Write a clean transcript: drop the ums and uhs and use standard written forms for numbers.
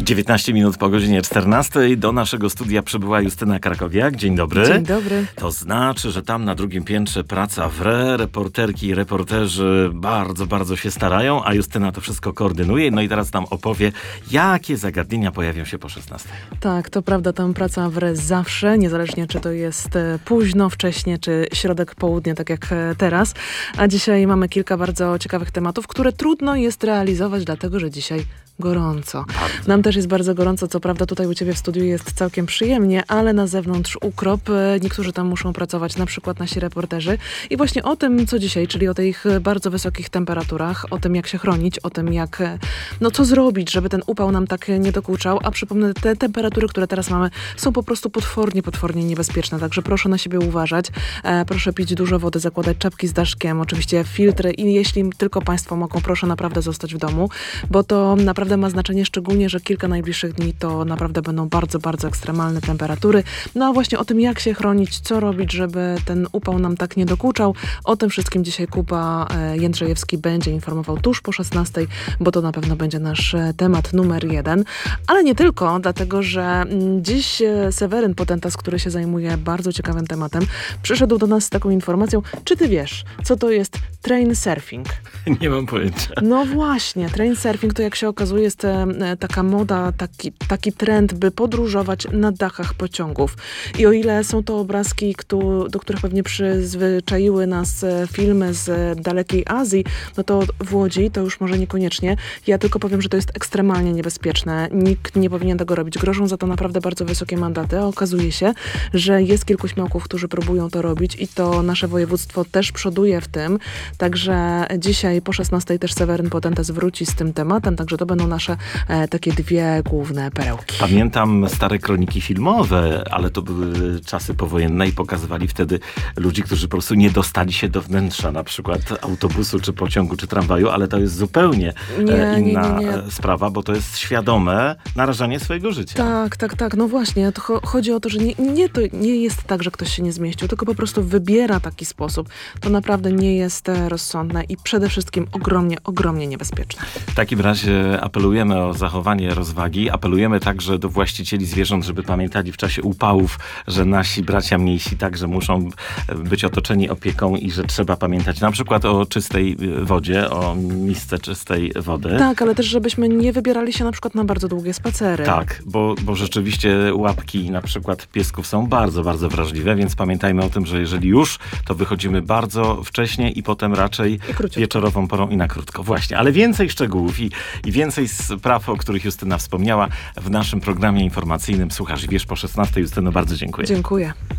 19 minut po godzinie 14 do naszego studia przybyła Justyna Krakowiak. Dzień dobry. Dzień dobry. To znaczy, że tam na drugim piętrze praca wre, reporterki i reporterzy bardzo, bardzo się starają, a Justyna to wszystko koordynuje. No i teraz nam opowie, jakie zagadnienia pojawią się po 16. Tak, to prawda, tam praca wre zawsze, niezależnie czy to jest późno, wcześnie, czy środek, południe, tak jak teraz. A dzisiaj mamy kilka bardzo ciekawych tematów, które trudno jest realizować, dlatego że dzisiaj gorąco. Bardzo. Nam też jest bardzo gorąco, co prawda tutaj u ciebie w studiu jest całkiem przyjemnie, ale na zewnątrz ukrop. Niektórzy tam muszą pracować, na przykład nasi reporterzy. I właśnie o tym, co dzisiaj, czyli o tych bardzo wysokich temperaturach, o tym, jak się chronić, o tym, jak, co zrobić, żeby ten upał nam tak nie dokuczał. A przypomnę, te temperatury, które teraz mamy, są po prostu potwornie niebezpieczne, także proszę na siebie uważać. Proszę pić dużo wody, zakładać czapki z daszkiem, oczywiście filtry i jeśli tylko Państwo mogą, proszę naprawdę zostać w domu, bo to naprawdę ma znaczenie, szczególnie, że kilka najbliższych dni to naprawdę będą bardzo ekstremalne temperatury. No a właśnie o tym, jak się chronić, co robić, żeby ten upał nam tak nie dokuczał, o tym wszystkim dzisiaj Kuba Jędrzejewski będzie informował tuż po 16, bo to na pewno będzie nasz temat numer 1. Ale nie tylko, dlatego że dziś Seweryn Potentas, który się zajmuje bardzo ciekawym tematem, przyszedł do nas z taką informacją. Czy ty wiesz, co to jest train surfing? Nie mam pojęcia. No właśnie, train surfing to, jak się okazuje, jest taka moda, taki trend, by podróżować na dachach pociągów. I o ile są to obrazki, do których pewnie przyzwyczaiły nas filmy z dalekiej Azji, no to w Łodzi to już może niekoniecznie. Ja tylko powiem, że to jest ekstremalnie niebezpieczne. Nikt nie powinien tego robić. Grożą za to naprawdę bardzo wysokie mandaty, a okazuje się, że jest kilku śmiałków, którzy próbują to robić i to nasze województwo też przoduje w tym. Także dzisiaj po 16 też Seweryn Potentas wróci z tym tematem, także to będą nasze takie dwie główne perełki. Pamiętam stare kroniki filmowe, ale to były czasy powojenne i pokazywali wtedy ludzi, którzy po prostu nie dostali się do wnętrza na przykład autobusu, czy pociągu, czy tramwaju, ale to jest zupełnie inna sprawa, bo to jest świadome narażanie swojego życia. Tak. No właśnie, to chodzi o to, że to nie jest tak, że ktoś się nie zmieścił, tylko po prostu wybiera taki sposób. To naprawdę nie jest rozsądne i przede wszystkim ogromnie niebezpieczne. W takim razie apelujemy o zachowanie rozwagi. Apelujemy także do właścicieli zwierząt, żeby pamiętali w czasie upałów, że nasi bracia mniejsi także muszą być otoczeni opieką i że trzeba pamiętać na przykład o czystej wodzie, o misce czystej wody. Tak, ale też żebyśmy nie wybierali się na przykład na bardzo długie spacery. Tak, bo rzeczywiście łapki na przykład piesków są bardzo wrażliwe, więc pamiętajmy o tym, że jeżeli już, to wychodzimy bardzo wcześnie i potem raczej wieczorową porą i na krótko. Właśnie, ale więcej szczegółów i więcej spraw, o których Justyna wspomniała w naszym programie informacyjnym Słuchasz i Wiesz po 16. Justyno, bardzo dziękuję. Dziękuję.